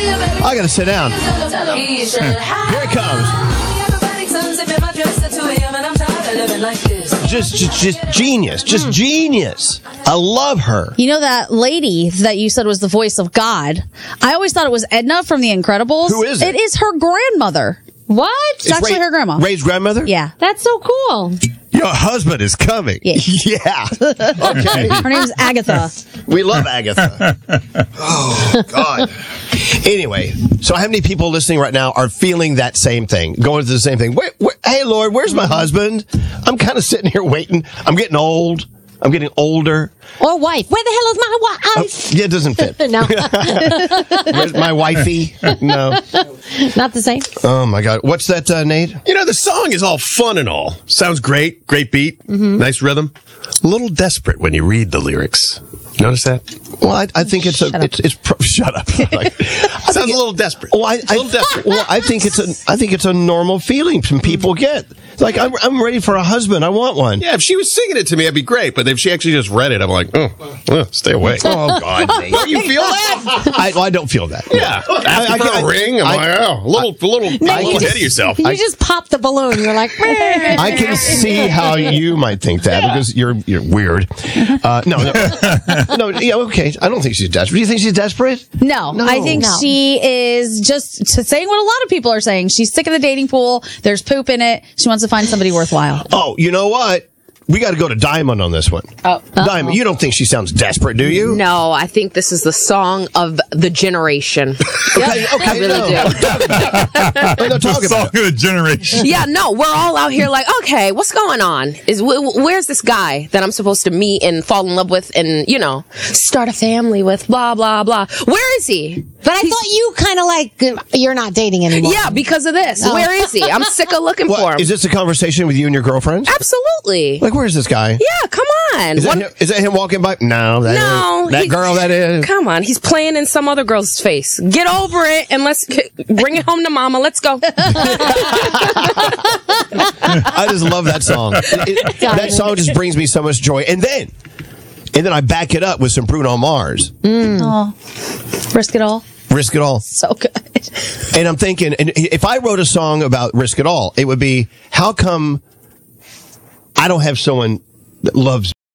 I gotta sit down. Here it comes. Just genius. Just genius. I love her. You know that lady that you said was the voice of God? I always thought it was Edna from The Incredibles. Who is it? It is her grandmother. What? It's actually her grandma. Ray's grandmother? Yeah. That's so cool. Your husband is coming. Yeah. Yeah. Okay. Her name's Agatha. We love Agatha. Oh, God. Anyway, so how many people listening right now are feeling that same thing? Going through the same thing? Hey, Lord, where's my husband? I'm kind of sitting here waiting. I'm getting old. I'm getting older. Or wife. Where the hell is my wife? Yeah, it doesn't fit. No. Where's my wifey? No. Not the same. Oh, my God. What's that, Nate? You know, the song is all fun and all. Sounds great. Great beat. Nice rhythm. A little desperate when you read the lyrics. Notice that? Well, I think it's shut up. Sounds a little desperate. Well, a little desperate. Well, I think it's a normal feeling some people get. Like, I'm ready for a husband. I want one. Yeah, if she was singing it to me, that'd be great. But if she actually just read it, I'm like, stay away. Oh, God, Nate. Don't you feel that? I don't feel that. Yeah. After a ring, I'm like, a little ahead of yourself. You just popped the balloon. You're like, meh. I can see how you might think that because you're weird. No, yeah, okay. I don't think she's desperate. Do you think she's desperate? No. I think she is just saying what a lot of people are saying. She's sick of the dating pool. There's poop in it. She wants to find somebody worthwhile. Oh, you know what? We got to go to Diamond on this one. Diamond, you don't think she sounds desperate, do you? No, I think this is the song of the generation. Okay, I really do. No, talk about it. Song of the generation. Yeah, no, we're all out here like, okay, what's going on? Where's this guy that I'm supposed to meet and fall in love with and, start a family with, blah, blah, blah. Where is he? But I thought you kind of like, you're not dating anymore. Yeah, because of this. Oh. Where is he? I'm sick of looking for him. Is this a conversation with you and your girlfriends? Absolutely. Like, where's this guy? Yeah, come on. Is that him walking by? No. That girl that is. Come on. He's playing in some other girl's face. Get over it and let's bring it home to mama. Let's go. I just love that song. That song just brings me so much joy. And then I back it up with some Bruno Mars. Oh, Risk It All. Risk It All. So good. And I'm thinking, and if I wrote a song about Risk It All, it would be, how come I don't have someone that loves